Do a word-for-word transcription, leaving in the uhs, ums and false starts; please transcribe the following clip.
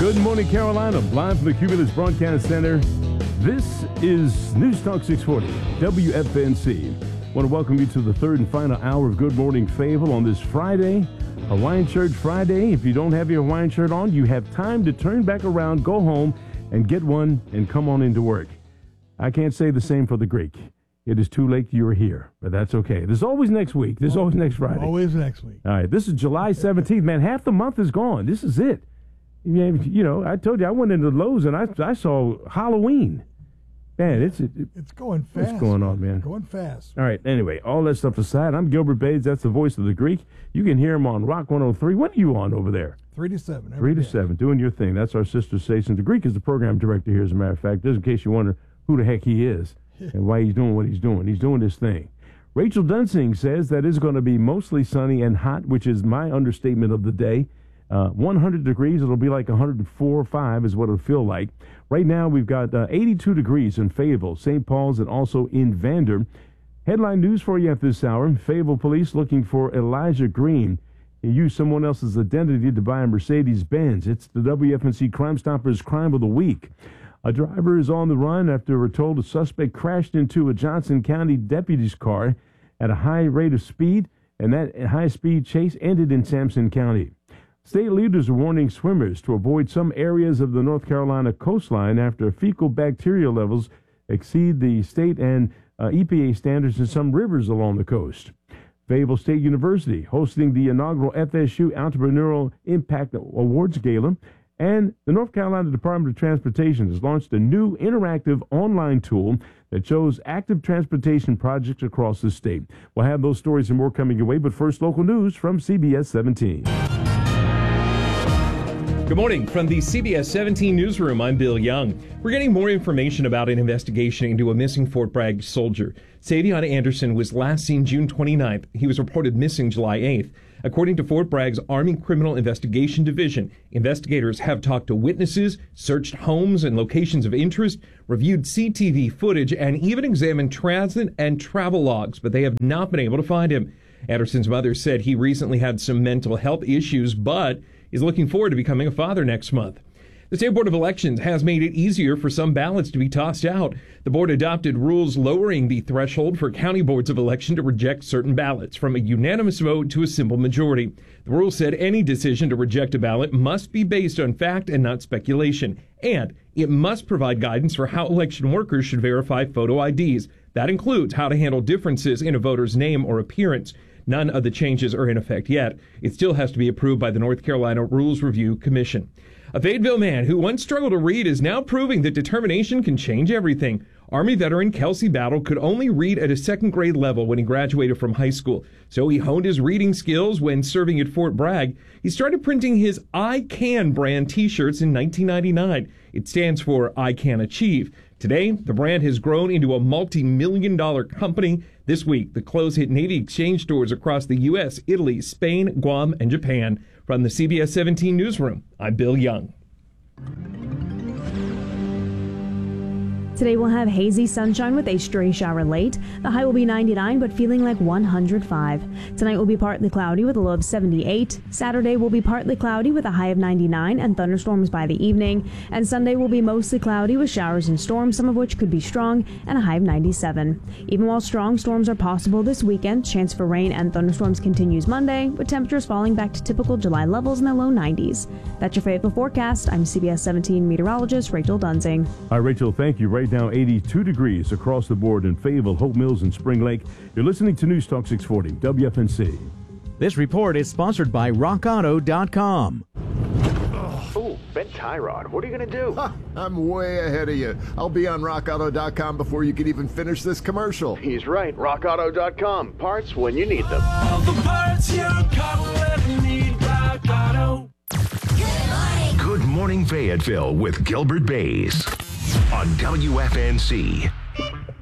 Good morning, Carolina. Live from the Cumulus Broadcast Center. This is News Talk six forty, W F N C. I want to welcome you to the third and final hour of Good Morning Fayetteville on this Friday, Hawaiian Shirt Friday. If you don't have your Hawaiian shirt on, you have time to turn back around, go home, and get one and come on into work. I can't say the same for the Greek. It is too late you are here, but that's okay. There's always next week. There's always next Friday. Always next week. All right, this is July seventeenth. Man, half the month is gone. This is it. You know, I told you I went into Lowe's and I, I saw Halloween. Man, it's it, it's going fast. What's going on, man? Going fast. All right, anyway, all that stuff aside, I'm Gilbert Bates. That's the voice of the Greek. You can hear him on Rock one oh three. What are you on over there? Three to seven. Three to day. seven, doing your thing. That's our sister station. The Greek is the program director here, as a matter of fact, just in case you wonder who the heck he is and why he's doing what he's doing. He's doing this thing. Rachel Dunsing says that it's going to be mostly sunny and hot, which is my understatement of the day. Uh, one hundred degrees, it'll be like one hundred four or five is what it'll feel like. Right now, we've got uh, eighty-two degrees in Fayetteville, Saint Paul's, and also in Vander. Headline news for you at this hour. Fayetteville police looking for Elijah Green. He used someone else's identity to buy a Mercedes-Benz. It's the W F N C Crime Stoppers Crime of the Week. A driver is on the run after we're told a suspect crashed into a Johnson County deputy's car at a high rate of speed, and that high-speed chase ended in Sampson County. State leaders are warning swimmers to avoid some areas of the North Carolina coastline after fecal bacteria levels exceed the state and uh, E P A standards in some rivers along the coast. Fayetteville State University hosting the inaugural F S U Entrepreneurial Impact Awards Gala, and the North Carolina Department of Transportation has launched a new interactive online tool that shows active transportation projects across the state. We'll have those stories and more coming your way, but first, local news from C B S seventeen. Good morning. From the C B S seventeen newsroom, I'm Bill Young. We're getting more information about an investigation into a missing Fort Bragg soldier. Savion Anderson was last seen June twenty-ninth. He was reported missing July eighth. According to Fort Bragg's Army Criminal Investigation Division, investigators have talked to witnesses, searched homes and locations of interest, reviewed C T V footage, and even examined transit and travel logs, but they have not been able to find him. Anderson's mother said he recently had some mental health issues, but is looking forward to becoming a father next month. The State Board of Elections has made it easier for some ballots to be tossed out. The board adopted rules lowering the threshold for county boards of election to reject certain ballots from a unanimous vote to a simple majority. The rule said any decision to reject a ballot must be based on fact and not speculation, and it must provide guidance for how election workers should verify photo I Ds. That includes how to handle differences in a voter's name or appearance. None of the changes are in effect yet. It still has to be approved by the North Carolina Rules Review Commission. A Fayetteville man who once struggled to read is now proving that determination can change everything. Army veteran Kelsey Battle could only read at a second grade level when he graduated from high school. So he honed his reading skills when serving at Fort Bragg. He started printing his I Can brand t-shirts in nineteen ninety-nine. It stands for I Can Achieve. Today, the brand has grown into a multi-million dollar company. This week, the clothes hit Navy Exchange stores across the U S, Italy, Spain, Guam, and Japan. From the C B S seventeen newsroom, I'm Bill Young. Today we'll have hazy sunshine with a stray shower late. The high will be ninety-nine, but feeling like one hundred five. Tonight will be partly cloudy with a low of seventy-eight. Saturday will be partly cloudy with a high of ninety-nine and thunderstorms by the evening. And Sunday will be mostly cloudy with showers and storms, some of which could be strong, and a high of ninety-seven. Even while strong storms are possible this weekend, chance for rain and thunderstorms continues Monday, with temperatures falling back to typical July levels in the low nineties. That's your Fayetteville forecast. I'm C B S seventeen meteorologist Rachel Dunsing. Hi, Rachel. Thank you. Right now, eighty-two degrees across the board in Fayetteville, Hope Mills, and Spring Lake. You're listening to News Talk six forty, W F N C. This report is sponsored by rock auto dot com. Oh, bent tie rod. What are you going to do? Ha, I'm way ahead of you. I'll be on rock auto dot com before you can even finish this commercial. He's right. rock auto dot com. Parts when you need them. All the parts your car will ever need. Rock Auto. Good morning. Good morning, Fayetteville with Gilbert Bays on W F N C.